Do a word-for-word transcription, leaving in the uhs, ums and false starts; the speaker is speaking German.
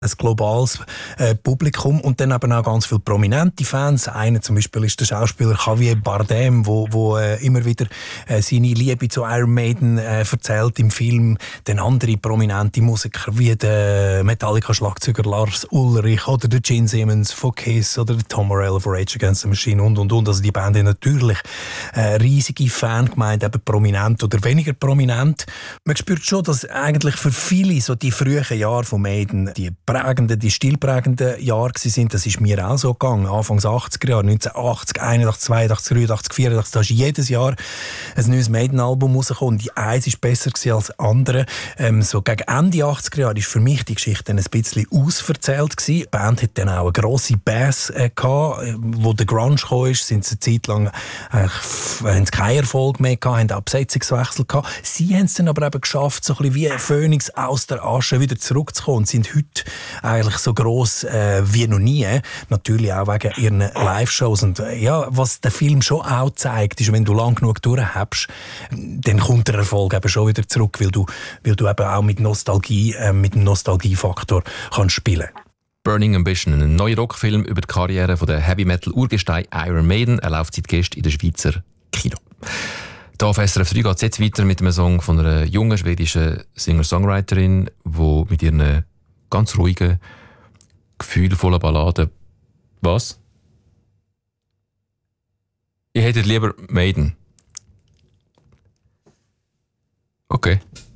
ein globales äh, Publikum und dann eben auch ganz viele prominente Fans. Einer zum Beispiel ist der Schauspieler Javier Bardem, wo, wo äh, immer wieder äh, seine Liebe zu Iron Maiden äh, erzählt im Film. Dann andere prominente Musiker wie der Metallica-Schlagzeuger Lars Ulrich oder der Gene Simmons von Kiss oder der Tom Morello von Rage Against the Machine und und und. Also die Band hat natürlich äh, riesige Fangemeinde, eben prominent oder weniger prominent. Man spürt schon, dass eigentlich für viele so die frühen Jahre von Maiden die prägenden, die stilprägenden Jahre sind. Das ist mir auch so gegangen. Anfangs achtziger Jahre, neunzehnhundert achtzig, einundachtzig, zweiundachtzig, dreiundachtzig, vierundachtzig, da ist jedes Jahr ein neues Maiden-Album rausgekommen. Die eins war besser als andere. Ähm, so gegen Ende achtziger Jahre war für mich die Geschichte dann ein bisschen ausverzählt gewesen. Die Band hatte dann auch eine grosse Bass äh, gehabt. Wo der Grunge kam, sind sie eine Zeit lang äh, haben sie keinen Erfolg mehr gehabt, haben auch Besetzungswechsel gehabt. Sie haben es dann aber eben geschafft, so ein bisschen wie ein Phönix aus der Asche wieder zurückzukommen und sind heute eigentlich so gross äh, wie noch nie. Natürlich auch wegen ihren Live-Shows. Und äh, ja, was der Film schon auch zeigt, ist, wenn du lang genug durchhebst, dann kommt der Erfolg eben schon wieder zurück, weil du, weil du eben auch mit Nostalgie, äh, mit dem Nostalgiefaktor kannst spielen. Burning Ambition, ein neuer Rockfilm über die Karriere von der Heavy-Metal-Urgestein Iron Maiden. Er läuft seit gestern in der Schweizer Kino. Hier auf S R F drei geht es jetzt weiter mit einem Song von einer jungen schwedischen Singer-Songwriterin, die mit ihren ganz ruhigen, gefühlvollen Balladen... Was? Ihr hättet lieber Maiden. Okay.